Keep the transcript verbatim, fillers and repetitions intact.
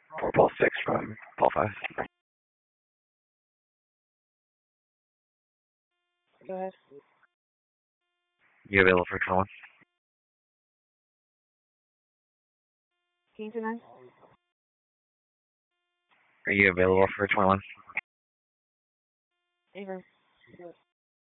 four Paul six from Paul five. Go ahead. You available for twenty-one? King two nine. Are you available for twenty-one? Affirm.